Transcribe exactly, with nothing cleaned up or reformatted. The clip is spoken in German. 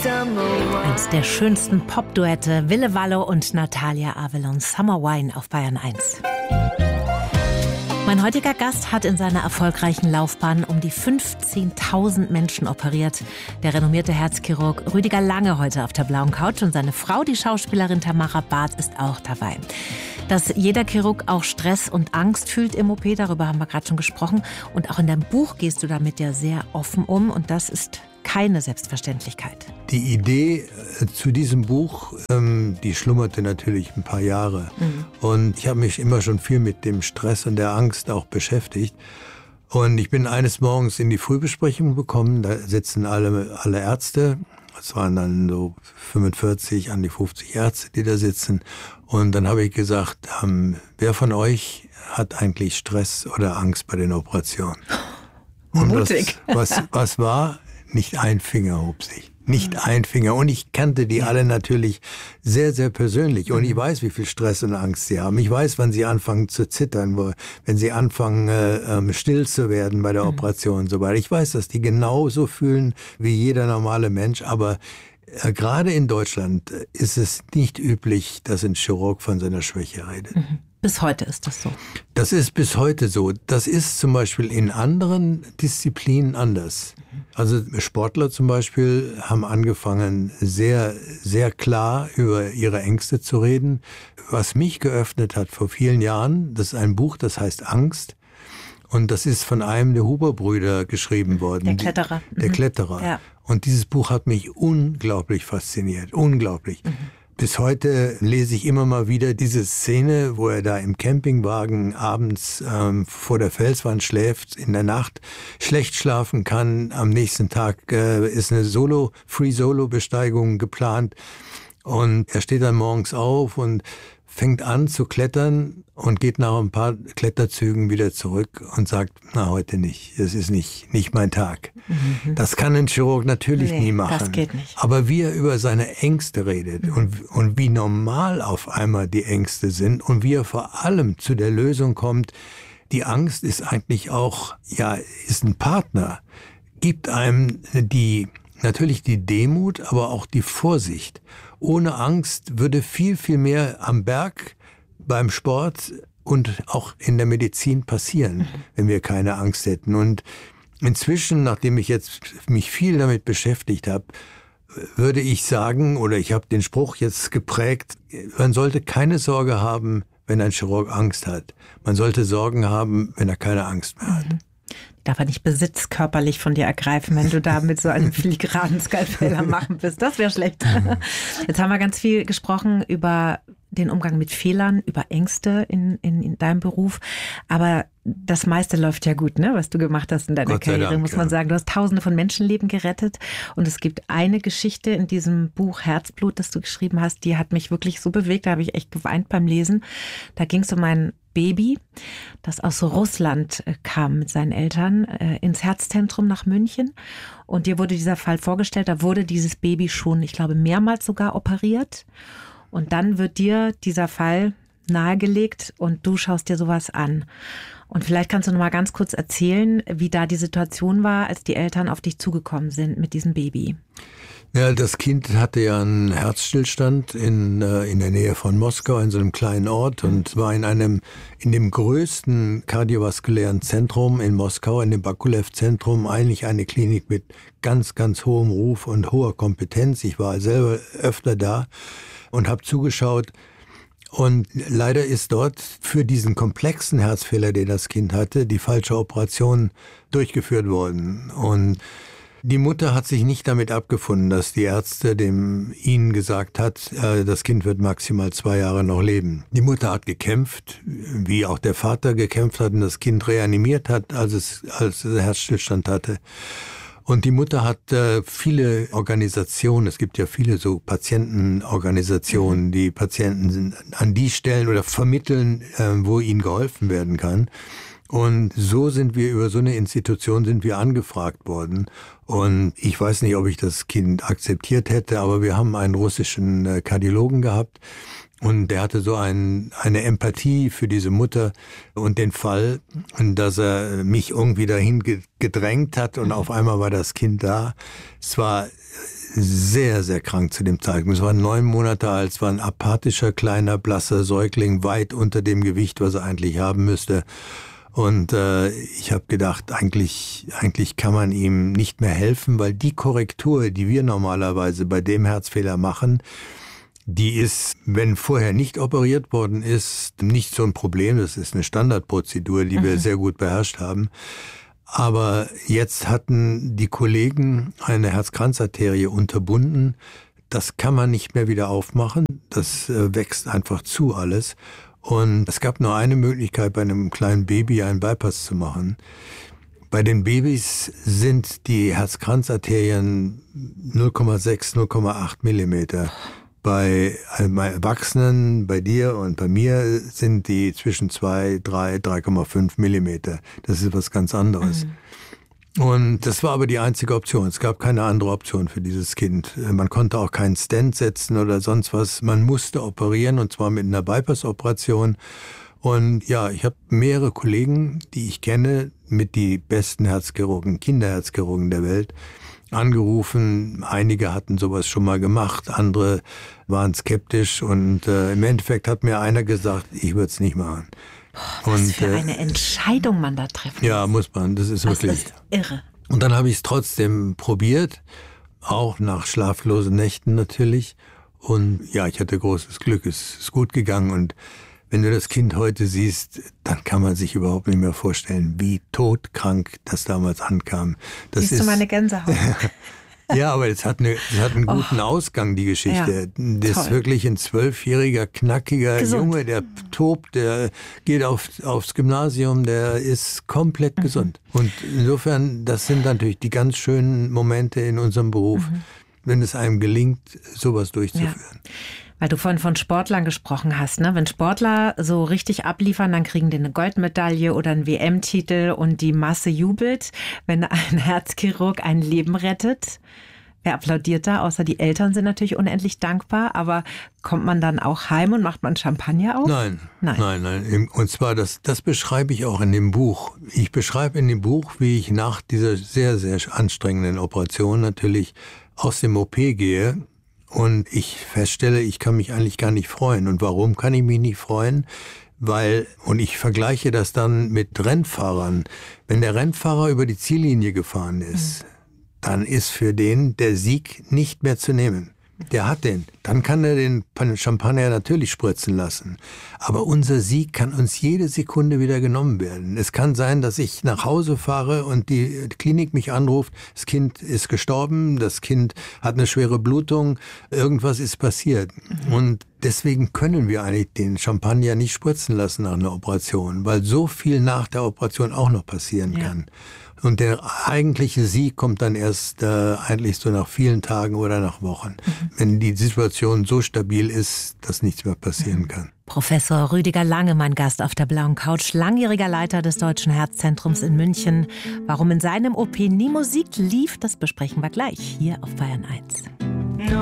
Eins der schönsten Pop-Duette, Ville Valo und Natalia Avalon, Summer Wine auf Bayern eins. Mein heutiger Gast hat in seiner erfolgreichen Laufbahn um die fünfzehntausend Menschen operiert. Der renommierte Herzchirurg Rüdiger Lange heute auf der blauen Couch und seine Frau, die Schauspielerin Tamara Barth, ist auch dabei. Dass jeder Chirurg auch Stress und Angst fühlt im O P, darüber haben wir gerade schon gesprochen. Und auch in deinem Buch gehst du damit ja sehr offen um und das ist keine Selbstverständlichkeit. Die Idee äh, zu diesem Buch, ähm, die schlummerte natürlich ein paar Jahre. Mhm. Und ich habe mich immer schon viel mit dem Stress und der Angst auch beschäftigt. Und ich bin eines Morgens in die Frühbesprechung gekommen, da sitzen alle, alle Ärzte. Es waren dann so fünfundvierzig, an die fünfzig Ärzte, die da sitzen. Und dann habe ich gesagt, ähm, wer von euch hat eigentlich Stress oder Angst bei den Operationen? Und mutig. Was, was, was war? Nicht ein Finger hob sich. Nicht mhm. ein Finger. Und ich kannte die alle natürlich sehr, sehr persönlich. Und ich weiß, wie viel Stress und Angst sie haben. Ich weiß, wann sie anfangen zu zittern, wo, wenn sie anfangen, äh, still zu werden bei der mhm. Operation und so weiter. Ich weiß, dass die genauso fühlen wie jeder normale Mensch. Aber äh, gerade in Deutschland ist es nicht üblich, dass ein Chirurg von seiner Schwäche redet. Mhm. Bis heute ist das so. Das ist bis heute so. Das ist zum Beispiel in anderen Disziplinen anders. Also Sportler zum Beispiel haben angefangen, sehr, sehr klar über ihre Ängste zu reden. Was mich geöffnet hat vor vielen Jahren, das ist ein Buch, das heißt Angst. Und das ist von einem der Huber-Brüder geschrieben worden. Der Kletterer. Der mhm. Kletterer. Ja. Und dieses Buch hat mich unglaublich fasziniert. Unglaublich. Mhm. Bis heute lese ich immer mal wieder diese Szene, wo er da im Campingwagen abends ähm, vor der Felswand schläft, in der Nacht schlecht schlafen kann. Am nächsten Tag äh, ist eine Solo, Free-Solo-Besteigung geplant. Und er steht dann morgens auf und fängt an zu klettern und geht nach ein paar Kletterzügen wieder zurück und sagt, na, heute nicht. Das ist nicht, nicht mein Tag. Mhm. Das kann ein Chirurg natürlich nee, nie machen. Das geht nicht. Aber wie er über seine Ängste redet mhm. und, und wie normal auf einmal die Ängste sind und wie er vor allem zu der Lösung kommt, die Angst ist eigentlich auch, ja, ist ein Partner, gibt einem die, natürlich die Demut, aber auch die Vorsicht. Ohne Angst würde viel, viel mehr am Berg, beim Sport und auch in der Medizin passieren, mhm. wenn wir keine Angst hätten. Und inzwischen, nachdem ich jetzt mich viel damit beschäftigt habe, würde ich sagen, oder ich habe den Spruch jetzt geprägt, man sollte keine Sorge haben, wenn ein Chirurg Angst hat. Man sollte Sorgen haben, wenn er keine Angst mehr hat. Mhm. Darf er nicht Besitz körperlich von dir ergreifen, wenn du da mit so einem filigranen Skalpell am Machen bist. Das wäre schlecht. Jetzt haben wir ganz viel gesprochen über den Umgang mit Fehlern, über Ängste in, in, in deinem Beruf. Aber das meiste läuft ja gut, ne, was du gemacht hast in deiner Karriere, Dank, muss man ja. sagen. Du hast Tausende von Menschenleben gerettet. Und es gibt eine Geschichte in diesem Buch Herzblut, das du geschrieben hast, die hat mich wirklich so bewegt. Da habe ich echt geweint beim Lesen. Da ging es um ein Baby, das aus Russland kam mit seinen Eltern äh, ins Herzzentrum nach München. Und dir wurde dieser Fall vorgestellt. Da wurde dieses Baby schon, ich glaube, mehrmals sogar operiert. Und dann wird dir dieser Fall nahegelegt und du schaust dir sowas an. Und vielleicht kannst du noch mal ganz kurz erzählen, wie da die Situation war, als die Eltern auf dich zugekommen sind mit diesem Baby. Ja, das Kind hatte ja einen Herzstillstand in, äh, in der Nähe von Moskau, in so einem kleinen Ort und war in einem, in dem größten kardiovaskulären Zentrum in Moskau, in dem Bakulev-Zentrum, eigentlich eine Klinik mit ganz, ganz hohem Ruf und hoher Kompetenz. Ich war selber öfter da und habe zugeschaut. Und leider ist dort für diesen komplexen Herzfehler, den das Kind hatte, die falsche Operation durchgeführt worden. Und die Mutter hat sich nicht damit abgefunden, dass die Ärzte dem ihnen gesagt hat, äh, das Kind wird maximal zwei Jahre noch leben. Die Mutter hat gekämpft, wie auch der Vater gekämpft hat und das Kind reanimiert hat, als es, als es Herzstillstand hatte. Und die Mutter hat äh, viele Organisationen, es gibt ja viele so Patientenorganisationen, die Patienten an die stellen oder vermitteln, äh, wo ihnen geholfen werden kann. Und so sind wir, über so eine Institution sind wir angefragt worden. Und ich weiß nicht, ob ich das Kind akzeptiert hätte, aber wir haben einen russischen äh, Kardiologen gehabt. Und der hatte so ein, eine Empathie für diese Mutter und den Fall, dass er mich irgendwie dahin gedrängt hat und auf einmal war das Kind da. Es war sehr, sehr krank zu dem Zeitpunkt. Es war neun Monate alt, es war ein apathischer, kleiner, blasser Säugling, weit unter dem Gewicht, was er eigentlich haben müsste. Und äh, ich habe gedacht, eigentlich, eigentlich kann man ihm nicht mehr helfen, weil die Korrektur, die wir normalerweise bei dem Herzfehler machen, die ist, wenn vorher nicht operiert worden ist, nicht so ein Problem. Das ist eine Standardprozedur, die mhm. wir sehr gut beherrscht haben. Aber jetzt hatten die Kollegen eine Herzkranzarterie unterbunden. Das kann man nicht mehr wieder aufmachen. Das äh, wächst einfach zu alles. Und es gab nur eine Möglichkeit, bei einem kleinen Baby einen Bypass zu machen. Bei den Babys sind die Herzkranzarterien null Komma sechs, null Komma acht Millimeter. Bei Erwachsenen, bei dir und bei mir sind die zwischen zwei, drei, drei Komma fünf Millimeter. Das ist was ganz anderes. Mhm. Und das war aber die einzige Option. Es gab keine andere Option für dieses Kind. Man konnte auch keinen Stent setzen oder sonst was. Man musste operieren, und zwar mit einer Bypass-Operation. Und ja, ich habe mehrere Kollegen, die ich kenne, mit die besten Herzchirurgen, Kinderherzchirurgen der Welt, angerufen. Einige hatten sowas schon mal gemacht, andere waren skeptisch. Und äh, im Endeffekt hat mir einer gesagt, ich würde es nicht machen. Boah, was und, für eine äh, Entscheidung man da treffen Ja, muss man. Das ist das wirklich ist irre. Und dann habe ich es trotzdem probiert, auch nach schlaflosen Nächten natürlich. Und ja, ich hatte großes Glück. Es ist gut gegangen. Und wenn du das Kind heute siehst, dann kann man sich überhaupt nicht mehr vorstellen, wie todkrank das damals ankam. Das Siehst ist, du meine Gänsehaut? Ja, aber es hat, eine, es hat einen guten oh. Ausgang, die Geschichte. Ja, das toll. Ist wirklich ein zwölfjähriger, knackiger Gesund. Junge, der tobt, der geht auf, aufs Gymnasium, der ist komplett mhm. gesund. Und insofern, das sind natürlich die ganz schönen Momente in unserem Beruf, mhm. wenn es einem gelingt, sowas durchzuführen. Ja. Weil du vorhin von Sportlern gesprochen hast, ne? Wenn Sportler so richtig abliefern, dann kriegen die eine Goldmedaille oder einen W M-Titel und die Masse jubelt. Wenn ein Herzchirurg ein Leben rettet, wer applaudiert da? Außer die Eltern sind natürlich unendlich dankbar. Aber kommt man dann auch heim und macht man Champagner auf? Nein, nein, nein. nein. Und zwar, das, das beschreibe ich auch in dem Buch. Ich beschreibe in dem Buch, wie ich nach dieser sehr, sehr anstrengenden Operation natürlich aus dem O P gehe. Und ich feststelle, ich kann mich eigentlich gar nicht freuen. Und warum kann ich mich nicht freuen? Weil, und ich vergleiche das dann mit Rennfahrern. Wenn der Rennfahrer über die Ziellinie gefahren ist, mhm. dann ist für den der Sieg nicht mehr zu nehmen. Der hat den. Dann kann er den Champagner natürlich spritzen lassen. Aber unser Sieg kann uns jede Sekunde wieder genommen werden. Es kann sein, dass ich nach Hause fahre und die Klinik mich anruft, das Kind ist gestorben, das Kind hat eine schwere Blutung, irgendwas ist passiert. Mhm. Und deswegen können wir eigentlich den Champagner nicht spritzen lassen nach einer Operation, weil so viel nach der Operation auch noch passieren ja. kann. Und der eigentliche Sieg kommt dann erst äh, eigentlich so nach vielen Tagen oder nach Wochen, mhm. wenn die Situation so stabil ist, dass nichts mehr passieren mhm. kann. Professor Rüdiger Lange, mein Gast auf der blauen Couch, langjähriger Leiter des Deutschen Herzzentrums in München. Warum in seinem O P nie Musik lief, das besprechen wir gleich hier auf Bayern eins.